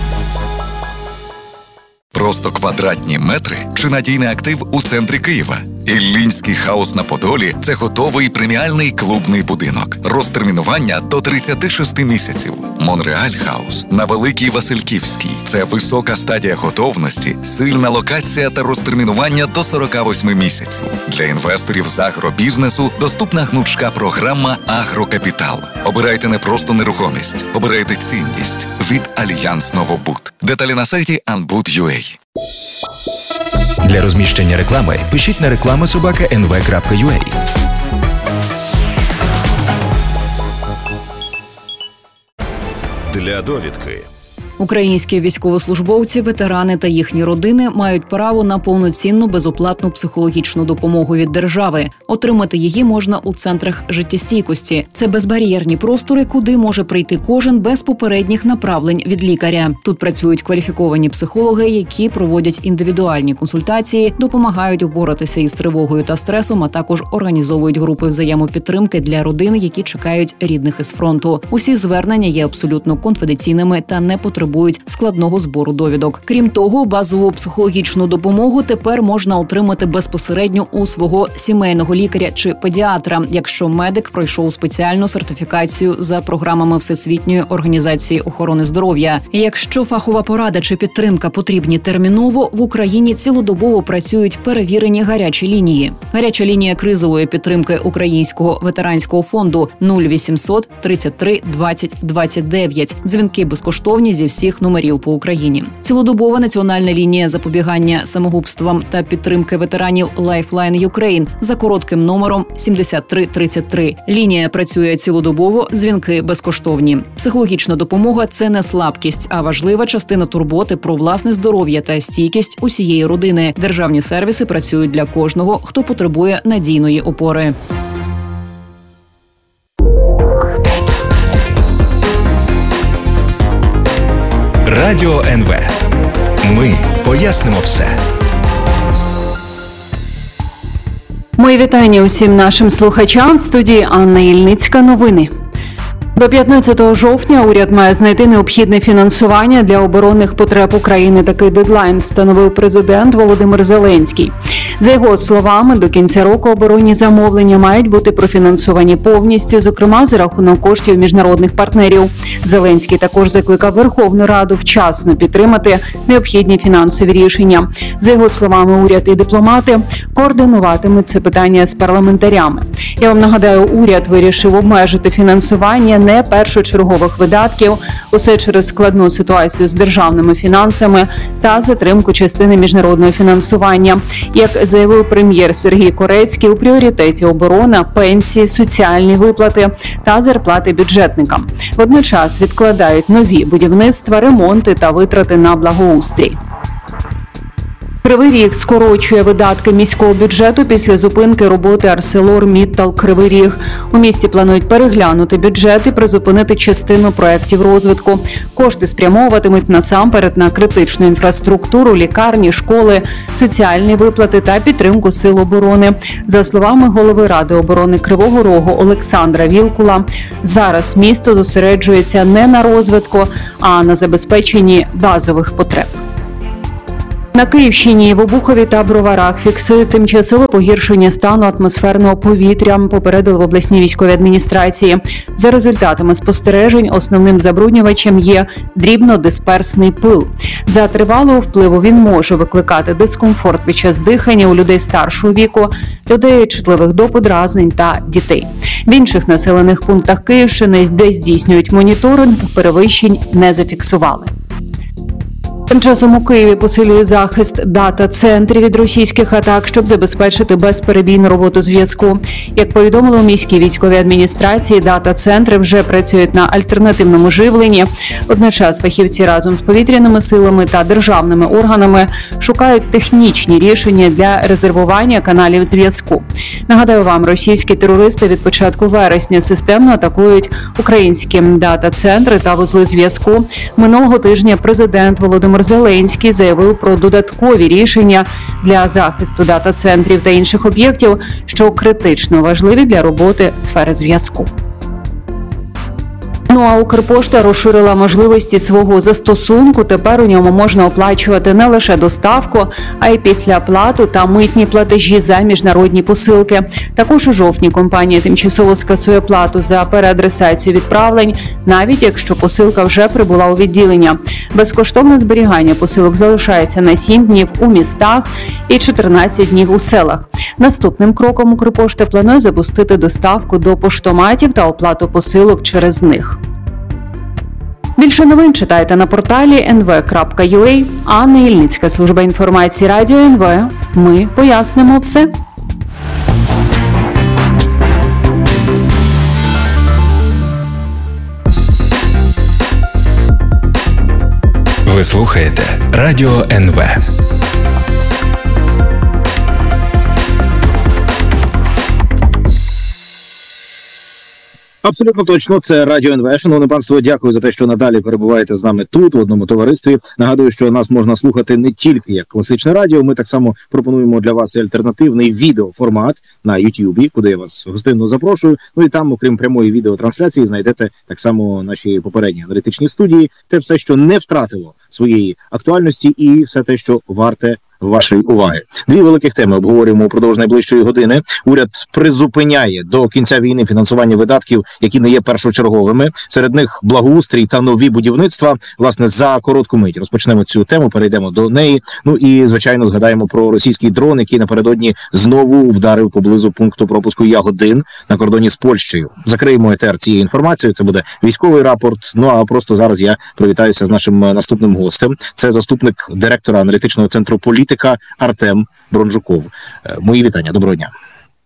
Просто квадратні метри чи надійний актив у центрі Києва? Іллінський хаус на Подолі – це готовий преміальний клубний будинок. Розтермінування до тридцяти шести місяців. Монреаль хаус на Великій Васильківській – це висока стадія готовності, сильна локація та розтермінування до сорока восьми місяців. Для інвесторів з агробізнесу доступна гнучка програма «Агрокапітал». Обирайте не просто нерухомість, обирайте цінність від Альянс Новобуд. Деталі на сайті анбуд крапка ю а.
Для розміщення реклами пишіть на реклама собака ен ве крапка ю а.
Для довідки.
Українські військовослужбовці, ветерани та їхні родини мають право на повноцінну безоплатну психологічну допомогу від держави. Отримати її можна у центрах життєстійкості. Це безбар'єрні простори, куди може прийти кожен без попередніх направлень від лікаря. Тут працюють кваліфіковані психологи, які проводять індивідуальні консультації, допомагають впоратися із тривогою та стресом, а також організовують групи взаємопідтримки для родин, які чекають рідних із фронту. Усі звернення є абсолютно конфіденційними та не потребують складного збору довідок. Крім того, базову психологічну допомогу тепер можна отримати безпосередньо у свого сімейного лікаря чи педіатра, якщо медик пройшов спеціальну сертифікацію за програмами Всесвітньої організації охорони здоров'я. І якщо фахова порада чи підтримка потрібні терміново, в Україні цілодобово працюють перевірені гарячі лінії. Гаряча лінія кризової підтримки Українського ветеранського фонду нуль вісімсот тридцять три двадцять двадцять дев'ять. Дзвінки безкоштовні зі всіх номерів по Україні. Цілодобова національна лінія запобігання самогубствам та підтримки ветеранів Lifeline Ukraine за коротким номером сімдесят три тридцять три. Лінія працює цілодобово, дзвінки безкоштовні. Психологічна допомога – це не слабкість, а важлива частина турботи про власне здоров'я та стійкість усієї родини. Державні сервіси працюють для кожного, хто потребує надійної опори.
Радіо ен ве. Ми пояснимо все.
Мої вітання усім нашим слухачам. В студії Анна Ільницька. Новини. До п'ятнадцятого жовтня уряд має знайти необхідне фінансування для оборонних потреб України. Такий дедлайн встановив президент Володимир Зеленський. За його словами, до кінця року оборонні замовлення мають бути профінансовані повністю, зокрема за рахунок коштів міжнародних партнерів. Зеленський також закликав Верховну Раду вчасно підтримати необхідні фінансові рішення. За його словами, уряд і дипломати координуватимуть це питання з парламентарями. Я вам нагадаю, уряд вирішив обмежити фінансування не першочергових видатків, усе через складну ситуацію з державними фінансами та затримку частини міжнародного фінансування. Як заявив прем'єр Сергій Корецький, у пріоритеті оборона, пенсії, соціальні виплати та зарплати бюджетникам. Водночас відкладають нові будівництва, ремонти та витрати на благоустрій. Кривий Ріг скорочує видатки міського бюджету після зупинки роботи ArcelorMittal Кривий Ріг. У місті планують переглянути бюджет і призупинити частину проєктів розвитку. Кошти спрямовуватимуть насамперед на критичну інфраструктуру, лікарні, школи, соціальні виплати та підтримку сил оборони. За словами голови Ради оборони Кривого Рогу Олександра Вілкула, зараз місто зосереджується не на розвитку, а на забезпеченні базових потреб. На Київщині, в Обухові та Броварах фіксують тимчасове погіршення стану атмосферного повітря, попередили в обласній військовій адміністрації. За результатами спостережень основним забруднювачем є дрібнодисперсний пил. За тривалого впливу він може викликати дискомфорт під час дихання у людей старшого віку, людей чутливих до подразнень та дітей. В інших населених пунктах Київщини, де здійснюють моніторинг, перевищень не зафіксували. Тим часом у Києві посилюють захист дата-центрів від російських атак, щоб забезпечити безперебійну роботу зв'язку. Як повідомили у міській військовій адміністрації, дата-центри вже працюють на альтернативному живленні. Водночас фахівці разом з повітряними силами та державними органами шукають технічні рішення для резервування каналів зв'язку. Нагадаю вам, російські терористи від початку вересня системно атакують українські дата-центри та вузли зв'язку. Минулого тижня президент Володимир Зеленський заявив про додаткові рішення для захисту дата-центрів та інших об'єктів, що критично важливі для роботи сфери зв'язку. Ну а Укрпошта розширила можливості свого застосунку. Тепер у ньому можна оплачувати не лише доставку, а й післяоплату та митні платежі за міжнародні посилки. Також у жовтні компанія тимчасово скасує плату за переадресацію відправлень, навіть якщо посилка вже прибула у відділення. Безкоштовне зберігання посилок залишається на сім днів у містах і чотирнадцять днів у селах. Наступним кроком Укрпошта планує запустити доставку до поштоматів та оплату посилок через них. Більше новин читайте на порталі ен ве крапка ю а. Анна Ільницька, служба інформації Радіо ен ве. Ми пояснимо все.
Ви слухаєте Радіо ен ве.
Абсолютно точно, це Радіо ен ве. Шановне панство, дякую за те, що надалі перебуваєте з нами тут, в одному товаристві. Нагадую, що нас можна слухати не тільки як класичне радіо, ми так само пропонуємо для вас і альтернативний відеоформат на Ютубі, куди я вас гостинно запрошую. Ну і там, окрім прямої відеотрансляції, знайдете так само наші попередні аналітичні студії, те все, що не втратило своєї актуальності, і все те, що варте вашої уваги. Дві великих теми обговорюємо упродовж найближчої години. Уряд призупиняє до кінця війни фінансування видатків, які не є першочерговими. Серед них благоустрій та нові будівництва. Власне, за коротку мить розпочнемо цю тему, перейдемо до неї. Ну і, звичайно, згадаємо про російський дрон, який напередодні знову вдарив поблизу пункту пропуску Ягодин на кордоні з Польщею. Закриємо етер цією інформацією. Це буде військовий рапорт. Ну а просто зараз я привітаюся з нашим наступним гостем. Це заступник директора аналітичного центру політики Артем Бронжуков. Мої вітання. Доброго дня.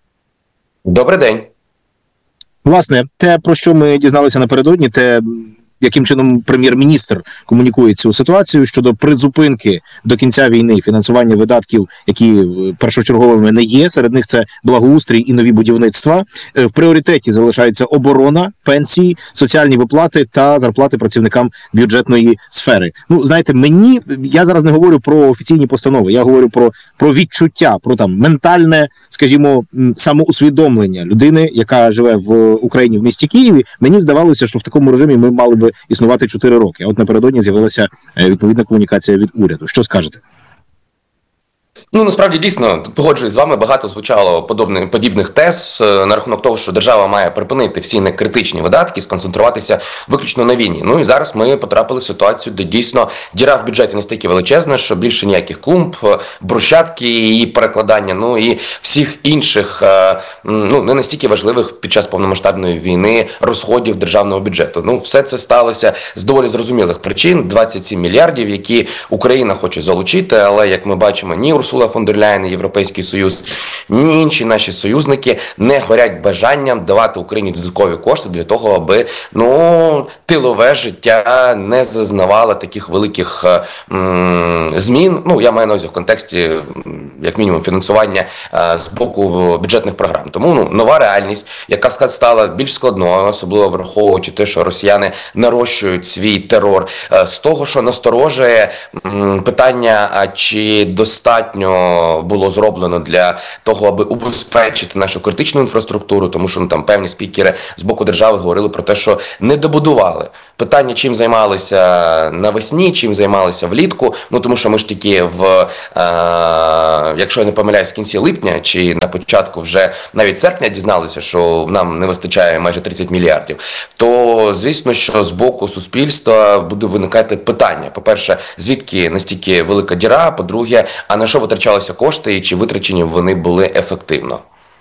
Добрий день.
Власне, те, про що ми дізналися напередодні, те яким чином прем'єр-міністр комунікує цю ситуацію щодо призупинки до кінця війни фінансування видатків, які першочерговими не є. Серед них це благоустрій і нові будівництва. В пріоритеті залишається оборона, пенсії, соціальні виплати та зарплати працівникам бюджетної сфери. Ну, знаєте, мені, я зараз не говорю про офіційні постанови, я говорю про, про відчуття, про там ментальне, скажімо, самоусвідомлення людини, яка живе в Україні, в місті Києві. Мені здавалося, що в такому режимі ми мали би існувати чотири роки. А от напередодні з'явилася відповідна комунікація від уряду. Що скажете?
Ну, насправді, дійсно, погоджуюсь з вами, багато звучало подобних, подібних тез на рахунок того, що держава має припинити всі некритичні видатки, сконцентруватися виключно на війні. Ну і зараз ми потрапили в ситуацію, де дійсно діра в бюджеті настільки величезна, що більше ніяких клумб, брусчатки і перекладання, ну і всіх інших, ну, не настільки важливих під час повномасштабної війни розходів державного бюджету. Ну, все це сталося з доволі зрозумілих причин, двадцять сім мільярдів, які Україна хоче залучити, але, як ми бачимо, ні Урсула фон дер Ляєн, Європейський Союз, ні інші наші союзники не горять бажанням давати Україні додаткові кошти для того, аби, ну, тилове життя не зазнавало таких великих м- змін. Ну, я маю на увазі в контексті, як мінімум, фінансування а, з боку бюджетних програм. Тому, ну, нова реальність, яка стала більш складною, особливо враховуючи те, що росіяни нарощують свій терор. А, з того, що насторожує м- питання, а чи достатньо було зроблено для того, аби убезпечити нашу критичну інфраструктуру, тому що, ну, там певні спікери з боку держави говорили про те, що не добудували. Питання, чим займалися навесні, чим займалися влітку, ну тому що ми ж тільки в, е, якщо я не помиляюсь, в кінці липня чи на початку вже навіть серпня дізналися, що нам не вистачає майже тридцять мільярдів, то звісно, що з боку суспільства буде виникати питання. По-перше, звідки настільки велика діра, по-друге, а на що витрачалися кошти і чи витрачені вони були ефективно?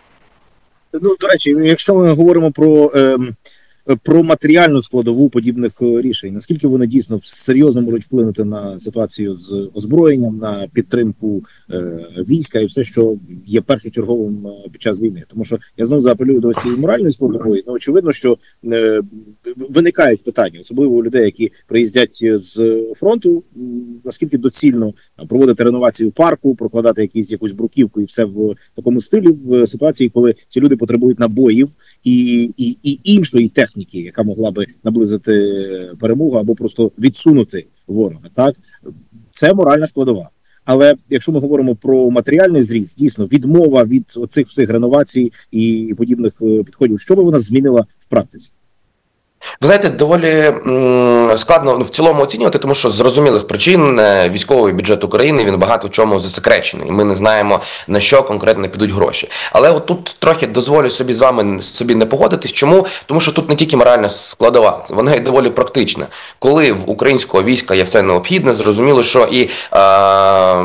Ну, до речі, якщо ми говоримо про, е, про матеріальну складову подібних рішень, наскільки вони дійсно серйозно можуть вплинути на ситуацію з озброєнням, на підтримку е, війська і все, що є першочерговим під час війни? Тому що я знову заапелюю до цієї моральної складової, але очевидно, що е, виникають питання, особливо у людей, які приїздять з фронту, наскільки доцільно проводити реновацію парку, прокладати якісь, якусь бруківку і все в такому стилі, в ситуації, коли ці люди потребують набоїв і, і, і іншої техніки, яка могла би наблизити перемогу або просто відсунути ворога. Так? Це моральна складова. Але якщо ми говоримо про матеріальний зріст, дійсно, відмова від оцих всіх реновацій і подібних підходів, що би вона змінила в практиці?
Ви знаєте, доволі м, складно ну, в цілому оцінювати, тому що з зрозумілих причин військовий бюджет України, він багато в чому засекречений. Ми не знаємо, на що конкретно підуть гроші. Але от тут трохи дозволю собі з вами собі не погодитись. Чому? Тому що тут не тільки моральна складова, вона і доволі практична. Коли в українського війська є все необхідне, зрозуміло, що і... А,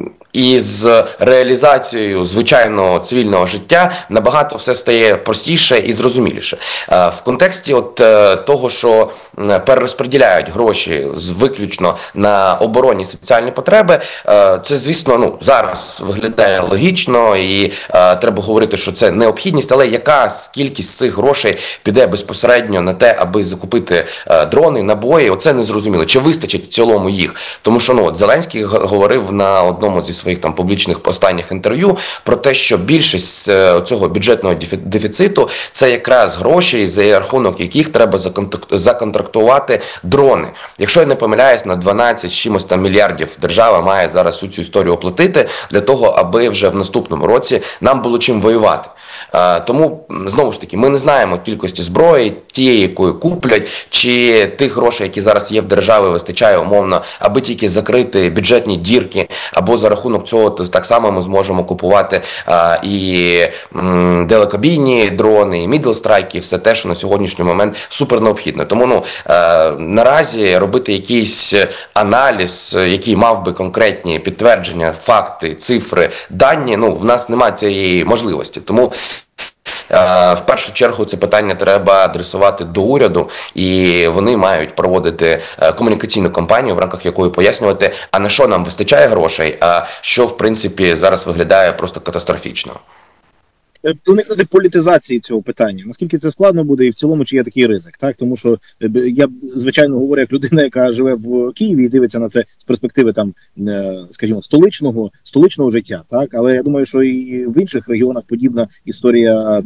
І з реалізацією звичайного цивільного життя набагато все стає простіше і зрозуміліше. В контексті от того, що перерозподіляють гроші виключно на оборонні соціальні потреби, це, звісно, ну, зараз виглядає логічно і треба говорити, що це необхідність, але яка кількість цих грошей піде безпосередньо на те, аби закупити дрони, набої, оце не зрозуміло. Чи вистачить в цілому їх? Тому що, ну, от Зеленський говорив на одному зі своїх там публічних останніх інтерв'ю про те, що більшість цього бюджетного дефіциту – це якраз гроші, за рахунок яких треба законтрактувати дрони. Якщо я не помиляюсь, на дванадцять чимось там мільярдів держава має зараз всю цю історію оплатити для того, аби вже в наступному році нам було чим воювати. Тому, знову ж таки, ми не знаємо кількості зброї, тієї, якою куплять, чи тих грошей, які зараз є в державі, вистачає умовно, аби тільки закрити бюджетні дірки, або за рахунок цього так само ми зможемо купувати а, і м, далекобійні дрони, і мідлстрайки, і все те, що на сьогоднішній момент супер необхідно. Тому ну, а, наразі робити якийсь аналіз, який мав би конкретні підтвердження, факти, цифри, дані, ну, в нас немає цієї можливості. Тому в першу чергу це питання треба адресувати до уряду, і вони мають проводити комунікаційну кампанію, в рамках якої пояснювати, а на що нам вистачає грошей, а що, в принципі, зараз виглядає просто катастрофічно.
е, уникнути політизації цього питання. Наскільки це складно буде, і в цілому чи є такий ризик, так? Тому що е, б- я, звичайно, говорю як людина, яка живе в Києві і дивиться на це з перспективи там, е, скажімо, столичного, столичного життя, так? Але я думаю, що і в інших регіонах подібна історія